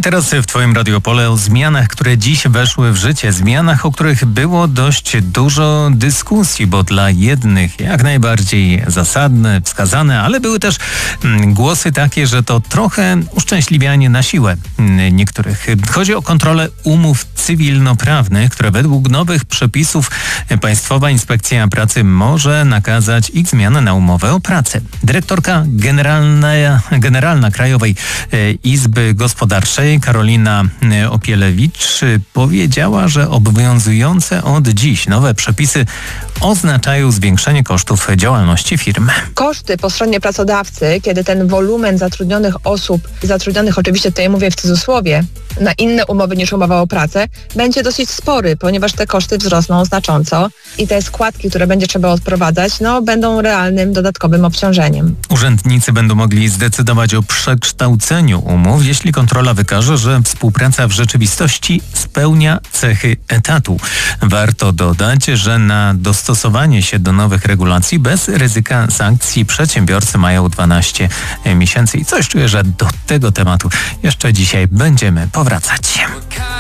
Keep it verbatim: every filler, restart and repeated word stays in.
i teraz w Twoim Radiopole o zmianach, które dziś weszły w życie. Zmianach, o których było dość dużo dyskusji, bo dla jednych jak najbardziej zasadne, wskazane, ale były też mm, głosy takie, że to trochę uszczęśliwianie na siłę mm, niektórych. Chodzi o kontrolę umów cywilnoprawnych, które według nowych przepisów Państwowa Inspekcja Pracy może nakazać ich zmianę na umowę o pracę. Dyrektorka generalna, generalna Krajowej Izby Gospodarczej Karolina Opielewicz powiedziała, że obowiązujące od dziś nowe przepisy oznaczają zwiększenie kosztów działalności firm. Koszty po stronie pracodawcy, kiedy ten wolumen zatrudnionych osób, zatrudnionych oczywiście tutaj mówię w cudzysłowie, na inne umowy niż umowa o pracę, będzie dosyć spory, ponieważ te koszty wzrosną znacząco i te składki, które będzie trzeba odprowadzać, no będą realnym dodatkowym obciążeniem. Urzędnicy będą mogli zdecydować o przekształceniu umów, jeśli kontrola wykaże, że współpraca w rzeczywistości spełnia cechy etatu. Warto dodać, że na dostosowanie się do nowych regulacji bez ryzyka sankcji przedsiębiorcy mają dwanaście miesięcy. I coś czuję, że do tego tematu jeszcze dzisiaj będziemy powracać.